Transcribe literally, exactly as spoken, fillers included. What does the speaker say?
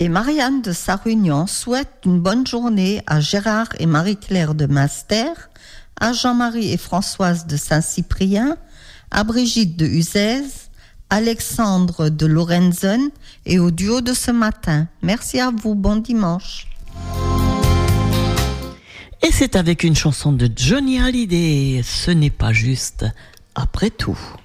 Et Marianne de Sarre-Union souhaite une bonne journée à Gérard et Marie-Claire de Master, à Jean-Marie et Françoise de Saint-Cyprien, à Brigitte de Uzès, Alexandre de Lorenzen et au duo de ce matin. Merci à vous, bon dimanche. Et c'est avec une chanson de Johnny Hallyday, ce n'est pas juste après tout.